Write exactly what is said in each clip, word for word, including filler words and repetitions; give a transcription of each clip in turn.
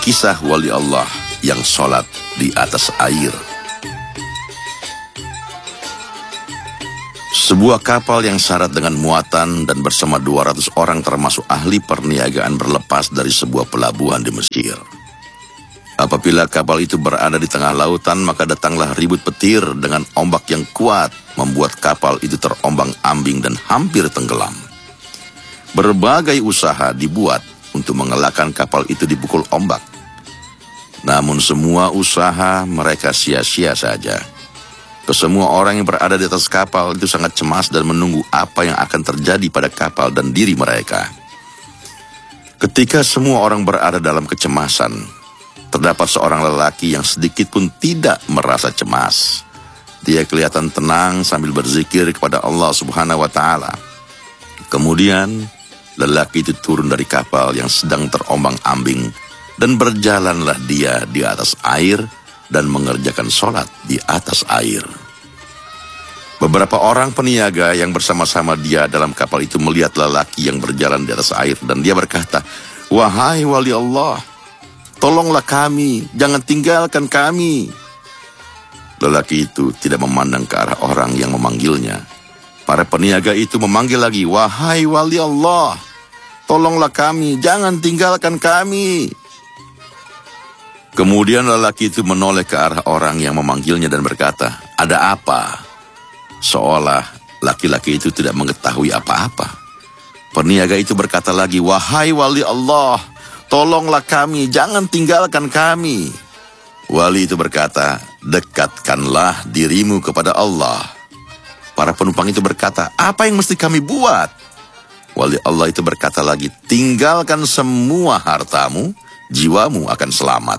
kisah wali Allah yang sholat di atas air. Sebuah kapal yang syarat dengan muatan dan bersama dua ratus orang termasuk ahli perniagaan berlepas dari sebuah pelabuhan di Mesir. Apabila kapal itu berada di tengah lautan, maka datanglah ribut petir dengan ombak yang kuat, membuat kapal itu terombang-ambing dan hampir tenggelam. Berbagai usaha dibuat untuk mengelakkan kapal itu dipukul ombak. Namun semua usaha mereka sia-sia saja. Kesemua orang yang berada di atas kapal itu sangat cemas dan menunggu apa yang akan terjadi pada kapal dan diri mereka. Ketika semua orang berada dalam kecemasan, terdapat seorang lelaki yang sedikit pun tidak merasa cemas. Dia kelihatan tenang sambil berzikir kepada Allah Subhanahu wa Ta'ala. Kemudian lelaki itu turun dari kapal yang sedang terombang-ambing dan berjalanlah dia di atas air dan mengerjakan sholat di atas air. Beberapa orang peniaga yang bersama-sama dia dalam kapal itu melihat lelaki yang berjalan di atas air dan dia berkata, "Wahai wali Allah, tolonglah kami, jangan tinggalkan kami." Lelaki itu tidak memandang ke arah orang yang memanggilnya. Para peniaga itu memanggil lagi, "Wahai wali Allah, tolonglah kami, jangan tinggalkan kami." Kemudian lelaki itu menoleh ke arah orang yang memanggilnya dan berkata, "Ada apa?" Seolah laki-laki itu tidak mengetahui apa-apa. Peniaga itu berkata lagi, "Wahai wali Allah, tolonglah kami, jangan tinggalkan kami." Wali itu berkata, "Dekatkanlah dirimu kepada Allah." Para penumpang itu berkata, "Apa yang mesti kami buat?" Wali Allah itu berkata lagi, "Tinggalkan semua hartamu, jiwamu akan selamat."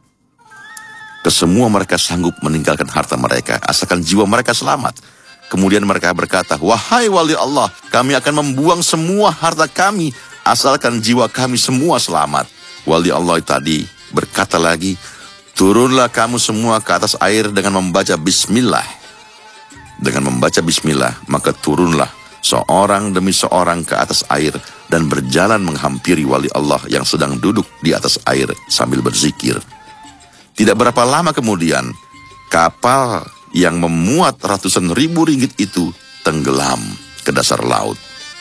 Kesemua mereka sanggup meninggalkan harta mereka, asalkan jiwa mereka selamat. Kemudian mereka berkata, "Wahai wali Allah, kami akan membuang semua harta kami, asalkan jiwa kami semua selamat." Wali Allah tadi berkata lagi, "Turunlah kamu semua ke atas air dengan membaca bismillah." Dengan membaca bismillah, maka turunlah seorang demi seorang ke atas air dan berjalan menghampiri wali Allah yang sedang duduk di atas air sambil berzikir. Tidak berapa lama kemudian, kapal yang memuat ratusan ribu ringgit itu tenggelam ke dasar laut.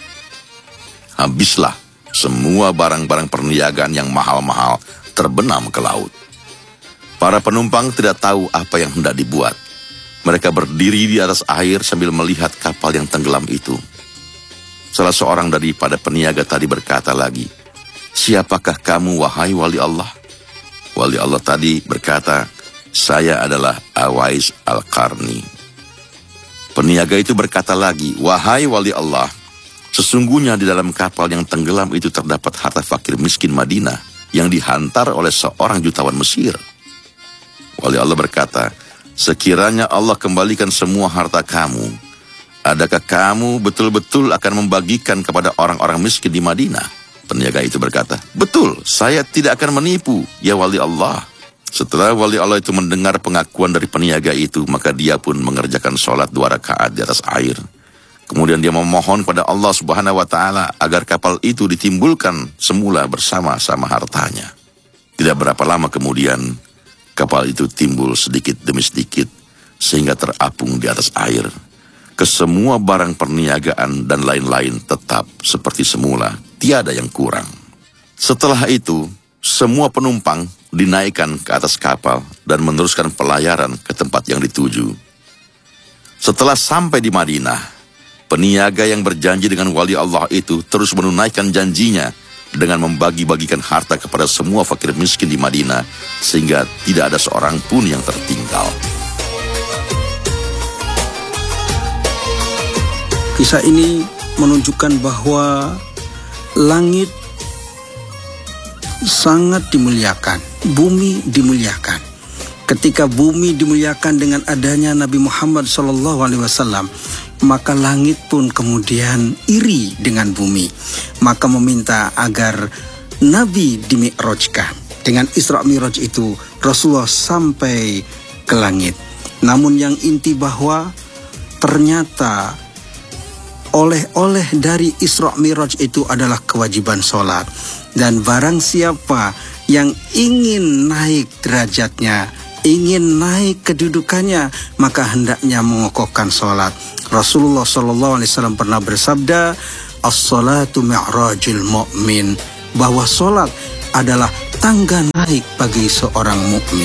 Habislah semua barang-barang perniagaan yang mahal-mahal terbenam ke laut. Para penumpang tidak tahu apa yang hendak dibuat. Mereka berdiri di atas air sambil melihat kapal yang tenggelam itu. Salah seorang daripada peniaga tadi berkata lagi, "Siapakah kamu, wahai wali Allah?" Wali Allah tadi berkata, "Saya adalah Awais Al-Qarni." Peniaga itu berkata lagi, "Wahai wali Allah, sesungguhnya di dalam kapal yang tenggelam itu terdapat harta fakir miskin Madinah yang dihantar oleh seorang jutawan Mesir." Wali Allah berkata, "Sekiranya Allah kembalikan semua harta kamu, adakah kamu betul-betul akan membagikan kepada orang-orang miskin di Madinah?" Peniaga itu berkata, "Betul, saya tidak akan menipu, ya wali Allah." Setelah wali Allah itu mendengar pengakuan dari peniaga itu, maka dia pun mengerjakan sholat dua rakaat di atas air. Kemudian dia memohon pada Allah Subhanahu wa Ta'ala agar kapal itu ditimbulkan semula bersama-sama hartanya. Tidak berapa lama kemudian, kapal itu timbul sedikit demi sedikit sehingga terapung di atas air. Kesemua barang perniagaan dan lain-lain tetap seperti semula, tiada yang kurang. Setelah itu, semua penumpang dinaikkan ke atas kapal dan meneruskan pelayaran ke tempat yang dituju. Setelah sampai di Madinah, peniaga yang berjanji dengan wali Allah itu terus menunaikan janjinya dengan membagi-bagikan harta kepada semua fakir miskin di Madinah, sehingga tidak ada seorang pun yang tertinggal. Kisah ini menunjukkan bahwa langit sangat dimuliakan, bumi dimuliakan. Ketika bumi dimuliakan dengan adanya Nabi Muhammad shallallahu alaihi wasallam, maka langit pun kemudian iri dengan bumi. Maka meminta agar Nabi dimi'rajkan. Dengan Isra Mi'raj itu Rasulullah sampai ke langit. Namun yang inti bahwa ternyata oleh-oleh dari Isra Mi'raj itu adalah kewajiban sholat. Dan barang siapa yang ingin naik derajatnya, ingin naik kedudukannya, maka hendaknya mengokohkan sholat. Rasulullah shallallahu alaihi wasallam pernah bersabda, as-salatu mi'rajul mu'min, bahwa sholat adalah tangga naik bagi seorang mukmin.